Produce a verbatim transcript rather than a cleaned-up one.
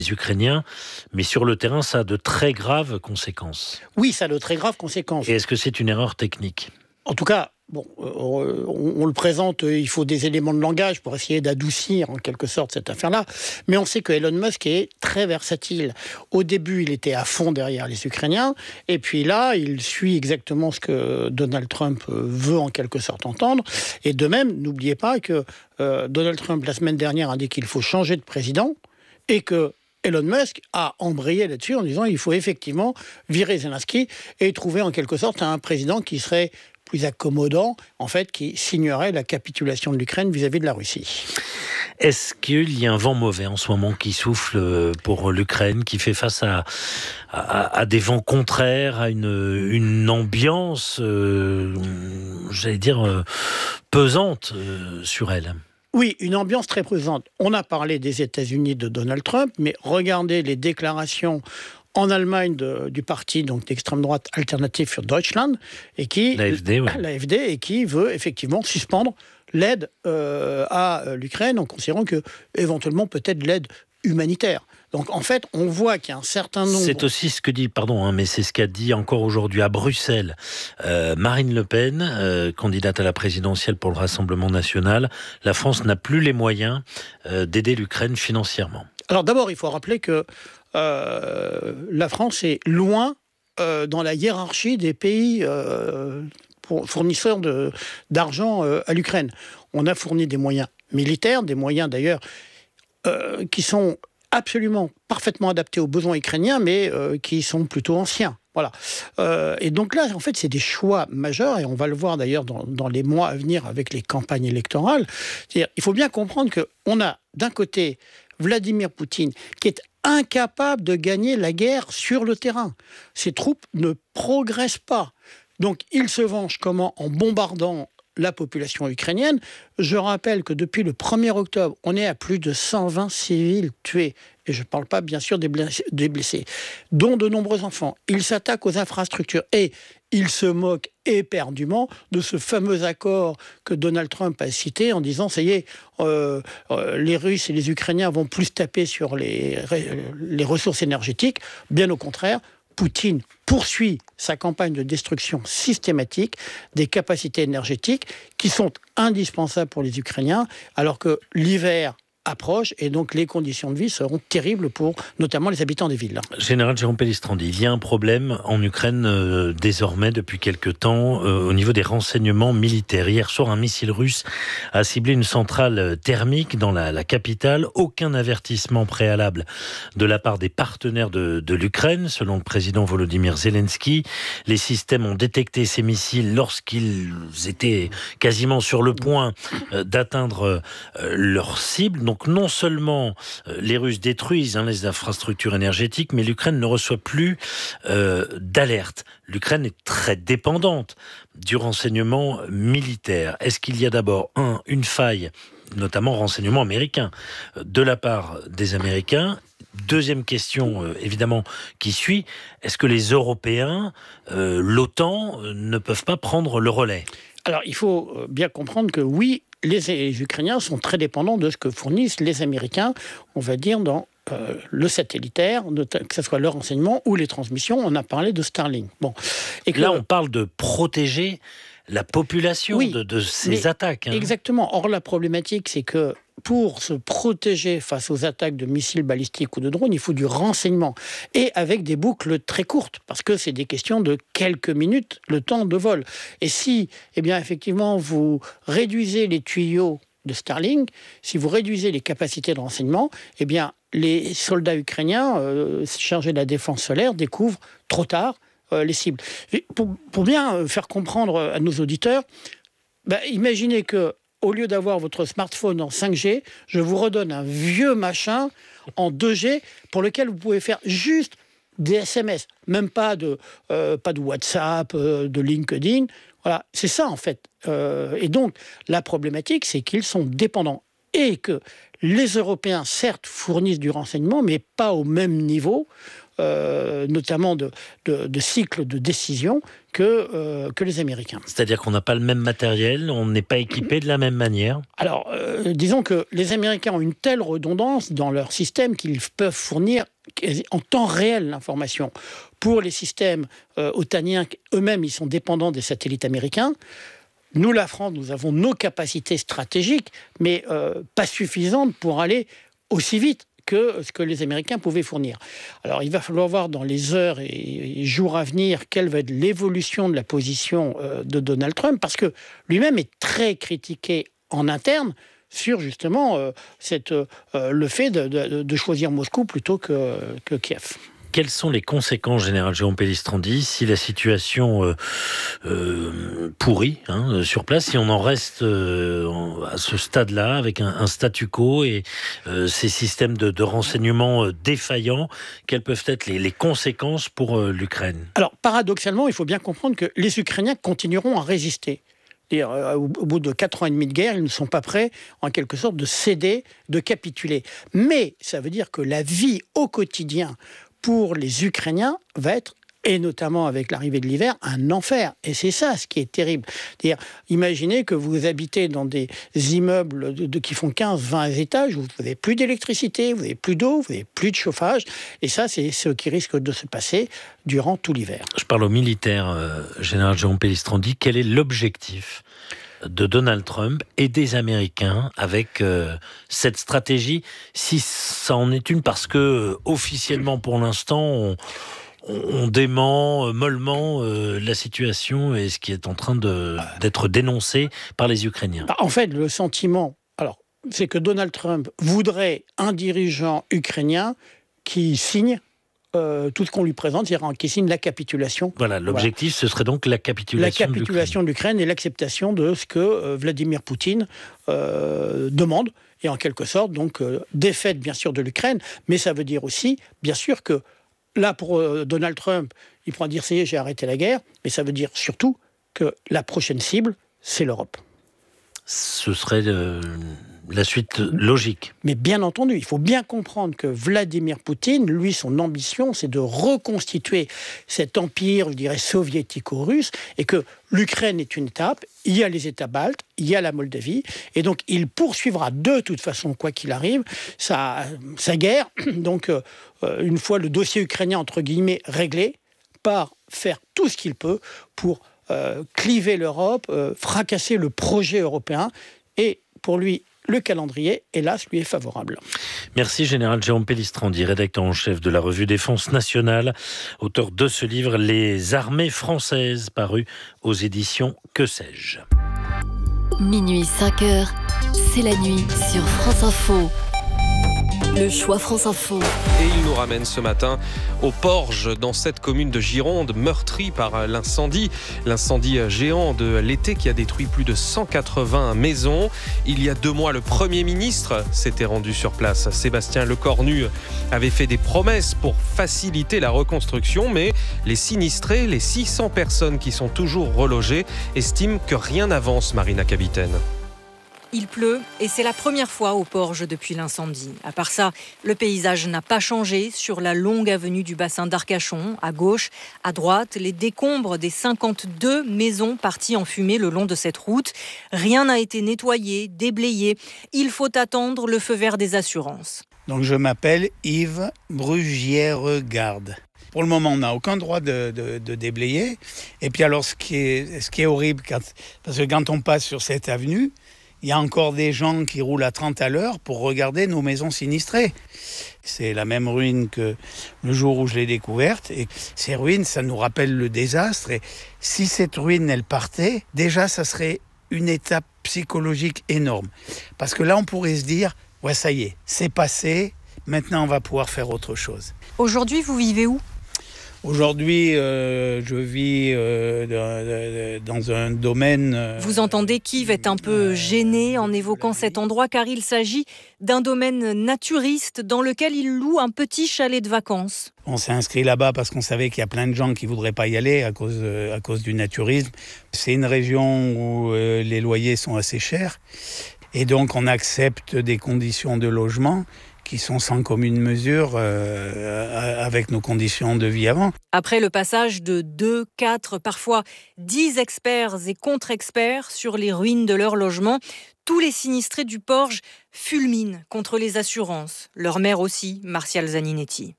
les Ukrainiens, mais sur le terrain, ça a de très graves conséquences. Oui, ça a de très graves conséquences. Et est-ce que c'est une erreur technique ? En tout cas, bon, euh, on, on le présente, euh, il faut des éléments de langage pour essayer d'adoucir en quelque sorte cette affaire-là. Mais on sait que Elon Musk est très versatile. Au début, il était à fond derrière les Ukrainiens. Et puis là, il suit exactement ce que Donald Trump veut en quelque sorte entendre. Et de même, n'oubliez pas que euh, Donald Trump, la semaine dernière, a dit qu'il faut changer de président et que Elon Musk a embrayé là-dessus en disant qu'il faut effectivement virer Zelensky et trouver en quelque sorte un président qui serait plus accommodant, en fait, qui signerait la capitulation de l'Ukraine vis-à-vis de la Russie. Est-ce qu'il y a un vent mauvais en ce moment qui souffle pour l'Ukraine, qui fait face à, à, à des vents contraires, à une, une ambiance, euh, j'allais dire, euh, pesante euh, sur elle ? Oui, une ambiance très pesante. On a parlé des États-Unis de Donald Trump, mais regardez les déclarations en Allemagne de, du parti donc d'extrême droite Alternative für Deutschland et qui l'A F D, ouais. l'A F D et qui veut effectivement suspendre l'aide euh, à l'Ukraine en considérant que éventuellement peut-être l'aide humanitaire. Donc en fait, on voit qu'il y a un certain nombre... C'est aussi ce que dit, pardon, hein, mais c'est ce qu'a dit encore aujourd'hui à Bruxelles euh, Marine Le Pen, euh, candidate à la présidentielle pour le Rassemblement national. La France n'a plus les moyens euh, d'aider l'Ukraine financièrement. Alors d'abord, il faut rappeler que euh, la France est loin euh, dans la hiérarchie des pays euh, pour, fournisseurs de, d'argent euh, à l'Ukraine. On a fourni des moyens militaires, des moyens d'ailleurs euh, qui sont absolument parfaitement adaptés aux besoins ukrainiens, mais euh, qui sont plutôt anciens. Voilà. Euh, et donc là, en fait, c'est des choix majeurs, et on va le voir d'ailleurs dans, dans les mois à venir avec les campagnes électorales. C'est-à-dire, il faut bien comprendre qu'on a d'un côté Vladimir Poutine, qui est incapable de gagner la guerre sur le terrain. Ses troupes ne progressent pas. Donc, il se venge comment ? En bombardant la population ukrainienne. Je rappelle que depuis le premier octobre, on est à plus de cent vingt civils tués. Et je ne parle pas, bien sûr, des blessés, dont de nombreux enfants. Il s'attaque aux infrastructures et il se moque éperdument de ce fameux accord que Donald Trump a cité en disant « ça y est, euh, euh, les Russes et les Ukrainiens vont plus taper sur les, les ressources énergétiques ». Bien au contraire, Poutine poursuit sa campagne de destruction systématique des capacités énergétiques qui sont indispensables pour les Ukrainiens, alors que l'hiver approche et donc les conditions de vie seront terribles pour notamment les habitants des villes. Général Jérôme Pellistrandi, il y a un problème en Ukraine euh, désormais depuis quelque temps euh, au niveau des renseignements militaires. Hier soir, un missile russe a ciblé une centrale thermique dans la, la capitale. Aucun avertissement préalable de la part des partenaires de, de l'Ukraine, selon le président Volodymyr Zelensky. Les systèmes ont détecté ces missiles lorsqu'ils étaient quasiment sur le point euh, d'atteindre euh, leur cible. Donc non seulement euh, les Russes détruisent hein, les infrastructures énergétiques, mais l'Ukraine ne reçoit plus euh, d'alerte. L'Ukraine est très dépendante du renseignement militaire. Est-ce qu'il y a d'abord, un, une faille, notamment renseignement américain, de la part des Américains ? Deuxième question, euh, évidemment, qui suit, est-ce que les Européens, euh, l'OTAN, euh, ne peuvent pas prendre le relais ? Alors, il faut bien comprendre que oui, les Ukrainiens sont très dépendants de ce que fournissent les Américains, on va dire, dans euh, le satellitaire, que ce soit le renseignement ou les transmissions. On a parlé de Starlink. Bon. Et que, là, on parle de protéger la population oui, de, de ces attaques. Hein. Exactement. Or, la problématique, c'est que pour se protéger face aux attaques de missiles balistiques ou de drones, il faut du renseignement. Et avec des boucles très courtes, parce que c'est des questions de quelques minutes, le temps de vol. Et si, eh bien, effectivement, vous réduisez les tuyaux de Starlink, si vous réduisez les capacités de renseignement, eh bien, les soldats ukrainiens euh, chargés de la défense solaire découvrent trop tard euh, les cibles. Et pour, pour bien faire comprendre à nos auditeurs, bah, imaginez que au lieu d'avoir votre smartphone en cinq G, je vous redonne un vieux machin en deux G pour lequel vous pouvez faire juste des S M S, même pas de, euh, pas de WhatsApp, euh, de LinkedIn. Voilà, c'est ça en fait. Euh, et donc, la problématique, c'est qu'ils sont dépendants et que les Européens, certes, fournissent du renseignement, mais pas au même niveau euh, notamment de, de, de cycle de décision, que, euh, que les Américains. C'est-à-dire qu'on n'a pas le même matériel, on n'est pas équipé de la même manière? Alors, euh, disons que les Américains ont une telle redondance dans leur système qu'ils peuvent fournir en temps réel l'information. Pour les systèmes euh, otaniens, eux-mêmes, ils sont dépendants des satellites américains. Nous, la France, nous avons nos capacités stratégiques, mais euh, pas suffisantes pour aller aussi vite que ce que les Américains pouvaient fournir. Alors, il va falloir voir dans les heures et jours à venir quelle va être l'évolution de la position euh, de Donald Trump, parce que lui-même est très critiqué en interne sur justement euh, cette, euh, le fait de, de, de choisir Moscou plutôt que, que Kiev. Quelles sont les conséquences, général Jérôme Pellistrandi, si la situation euh, euh, pourrit hein, sur place, si on en reste euh, à ce stade-là, avec un, un statu quo et euh, ces systèmes de, de renseignement euh, défaillants, quelles peuvent être les, les conséquences pour euh, l'Ukraine? Alors, paradoxalement, il faut bien comprendre que les Ukrainiens continueront à résister. Au bout de quatre ans et demi de guerre, ils ne sont pas prêts, en quelque sorte, de céder, de capituler. Mais ça veut dire que la vie au quotidien pour les Ukrainiens va être, et notamment avec l'arrivée de l'hiver, un enfer. Et c'est ça ce qui est terrible. C'est-à-dire, imaginez que vous habitez dans des immeubles de, de, qui font quinze vingt étages, où vous n'avez plus d'électricité, vous n'avez plus d'eau, vous n'avez plus de chauffage. Et ça, c'est ce qui risque de se passer durant tout l'hiver. Je parle aux militaires, euh, général Jérôme Pellistrandi. Quel est l'objectif de Donald Trump et des Américains avec euh, cette stratégie, si ça en est une, parce que euh, officiellement pour l'instant on, on dément euh, mollement euh, la situation et ce qui est en train de, d'être dénoncé par les Ukrainiens. En fait, le sentiment, alors, c'est que Donald Trump voudrait un dirigeant ukrainien qui signe Euh, tout ce qu'on lui présente, c'est-à-dire qui signe la capitulation. Voilà, l'objectif, voilà. Ce serait donc la capitulation, la capitulation de l'Ukraine. de l'Ukraine et l'acceptation de ce que euh, Vladimir Poutine euh, demande, et en quelque sorte, donc, euh, défaite, bien sûr, de l'Ukraine, mais ça veut dire aussi, bien sûr, que là, pour euh, Donald Trump, il pourra dire, ça y est, j'ai arrêté la guerre, mais ça veut dire surtout que la prochaine cible, c'est l'Europe. Ce serait euh, la suite logique. Mais bien entendu, il faut bien comprendre que Vladimir Poutine, lui, son ambition, c'est de reconstituer cet empire, je dirais, soviético-russe, et que l'Ukraine est une étape, il y a les États baltes, il y a la Moldavie, et donc il poursuivra de toute façon, quoi qu'il arrive, sa, sa guerre. Donc, euh, une fois le dossier ukrainien, entre guillemets, réglé, par faire tout ce qu'il peut pour euh, cliver l'Europe, euh, fracasser le projet européen, et pour lui, le calendrier, hélas, lui est favorable. Merci, général Jérôme Pellistrandi, rédacteur en chef de la revue Défense Nationale, auteur de ce livre « Les armées françaises », paru aux éditions Que sais-je. Minuit cinq heures, c'est la nuit sur France Info. Le choix France Info. Et il nous ramène ce matin au Porge, dans cette commune de Gironde, meurtrie par l'incendie. L'incendie géant de l'été qui a détruit plus de cent quatre-vingts maisons. Il y a deux mois, le Premier ministre s'était rendu sur place. Sébastien Lecornu avait fait des promesses pour faciliter la reconstruction, mais les sinistrés, les six cents personnes qui sont toujours relogées, estiment que rien n'avance, Marina Capitaine. Il pleut et c'est la première fois au Porge depuis l'incendie. À part ça, le paysage n'a pas changé sur la longue avenue du bassin d'Arcachon. À gauche, à droite, les décombres des cinquante-deux maisons parties en fumée le long de cette route. Rien n'a été nettoyé, déblayé. Il faut attendre le feu vert des assurances. Donc je m'appelle Yves Brugière-Garde. Pour le moment, on n'a aucun droit de, de, de déblayer. Et puis alors, ce qui est, ce qui est horrible, quand, parce que quand on passe sur cette avenue, il y a encore des gens qui roulent à trente à l'heure pour regarder nos maisons sinistrées. C'est la même ruine que le jour où je l'ai découverte. Et ces ruines, ça nous rappelle le désastre. Et si cette ruine, elle partait, déjà, ça serait une étape psychologique énorme. Parce que là, on pourrait se dire, ouais, ça y est, c'est passé, maintenant on va pouvoir faire autre chose. Aujourd'hui, vous vivez où ? Aujourd'hui, euh, je vis euh, dans un domaine... Euh, Vous entendez qu'Yves est un peu gêné en évoquant cet endroit, car il s'agit d'un domaine naturiste dans lequel il loue un petit chalet de vacances. On s'est inscrit là-bas parce qu'on savait qu'il y a plein de gens qui ne voudraient pas y aller à cause, à cause du naturisme. C'est une région où euh, les loyers sont assez chers et donc on accepte des conditions de logement qui sont sans commune mesure euh, avec nos conditions de vie avant. Après le passage de deux, quatre, parfois dix experts et contre-experts sur les ruines de leur logement, tous les sinistrés du Porge fulminent contre les assurances. Leur maire aussi, Martial Zaninetti.